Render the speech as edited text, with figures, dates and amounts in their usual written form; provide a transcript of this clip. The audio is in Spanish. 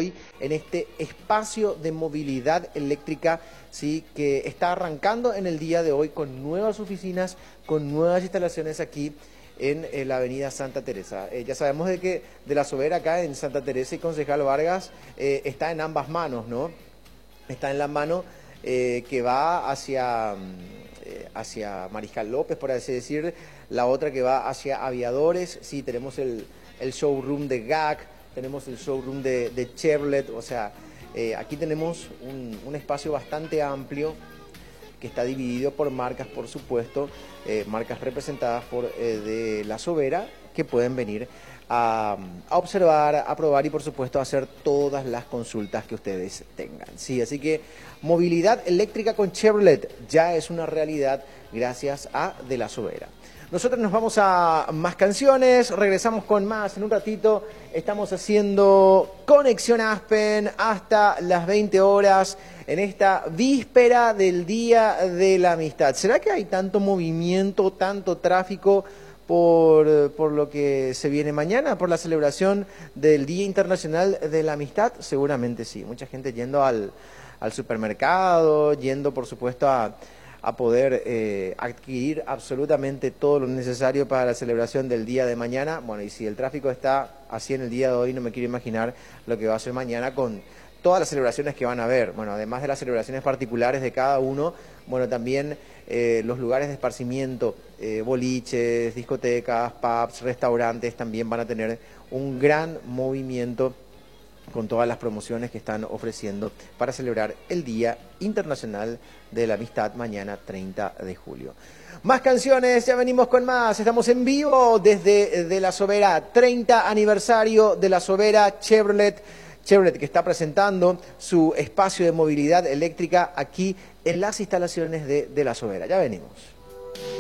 hoy en este espacio de movilidad eléctrica, sí, que está arrancando en el día de hoy con nuevas oficinas, con nuevas instalaciones aquí en la avenida Santa Teresa. Ya sabemos de que de la Sobera acá en Santa Teresa y Concejal Vargas está en ambas manos, ¿no? Está en la mano que va hacia Mariscal López, por así decir, la otra que va hacia Aviadores. Sí, tenemos el showroom de GAC, tenemos el showroom de Chevrolet, o sea, aquí tenemos un espacio bastante amplio que está dividido por marcas, por supuesto, marcas representadas por de la Sobera, que pueden venir a observar, a probar y por supuesto a hacer todas las consultas que ustedes tengan. Sí, así que movilidad eléctrica con Chevrolet ya es una realidad gracias a De la Sobera. Nosotros nos vamos a más canciones, regresamos con más en un ratito. Estamos haciendo Conexión Aspen hasta las 20 horas en esta víspera del Día de la Amistad. ¿Será que hay tanto movimiento, tanto tráfico por lo que se viene mañana, por la celebración del Día Internacional de la Amistad? Seguramente sí, mucha gente yendo al supermercado, yendo por supuesto a poder adquirir absolutamente todo lo necesario para la celebración del día de mañana. Bueno, y si el tráfico está así en el día de hoy, no me quiero imaginar lo que va a ser mañana con todas las celebraciones que van a haber. Bueno, además de las celebraciones particulares de cada uno, bueno, también los lugares de esparcimiento, boliches, discotecas, pubs, restaurantes, también van a tener un gran movimiento con todas las promociones que están ofreciendo para celebrar el Día Internacional de la Amistad mañana 30 de julio. Más canciones, ya venimos con más. Estamos en vivo desde De la Sobera, 30 aniversario de la Sobera Chevrolet que está presentando su espacio de movilidad eléctrica aquí en las instalaciones de La Sobera. Ya venimos.